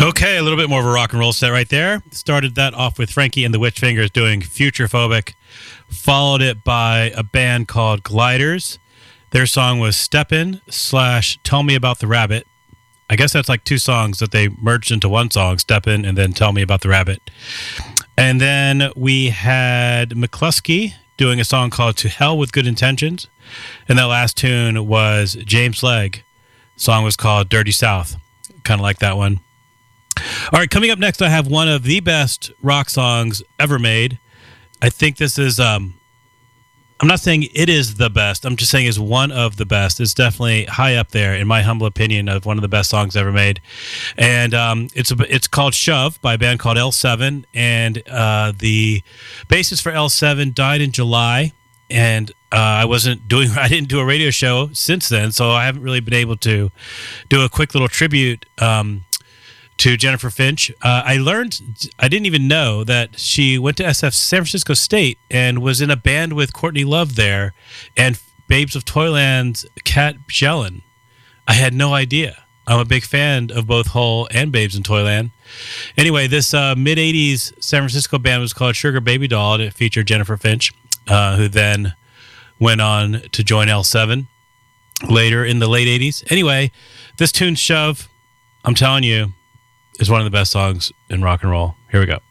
Okay, a little bit more of a rock and roll set right there. Started that off with Frankie and the Witch Fingers doing Futurophobic. Followed it by a band called Gliders. Their song was Steppin' / Tell Me About the Rabbit. I guess that's like two songs that they merged into one song, Steppin' and then Tell Me About the Rabbit. And then we had McCluskey doing a song called To Hell with Good Intentions. And that last tune was James Legg. The song was called Dirty South. Kind of like that one. All right, coming up next, I have one of the best rock songs ever made. I think this is, I'm not saying it is the best. I'm just saying it's one of the best. It's definitely high up there, in my humble opinion, of one of the best songs ever made. And it's called Shove by a band called L7. And the bassist for L7 died in July. And I didn't do a radio show since then, so I haven't really been able to do a quick little tribute to Jennifer Finch. I didn't even know that she went to San Francisco State and was in a band with Courtney Love there and Babes of Toyland's Kat Bjelland. I had no idea. I'm a big fan of both Hole and Babes in Toyland. Anyway, this mid-'80s San Francisco band was called Sugar Baby Doll, and it featured Jennifer Finch, who then went on to join L7 later in the late 80s. Anyway, this tune, Shove, I'm telling you, is one of the best songs in rock and roll. Here we go.